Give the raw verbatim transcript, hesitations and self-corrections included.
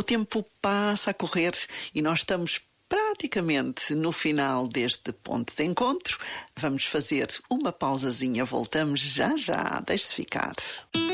tempo passa a correr e nós estamos praticamente no final deste ponto de encontro. Vamos fazer uma pausazinha, voltamos já já, deixe-se ficar.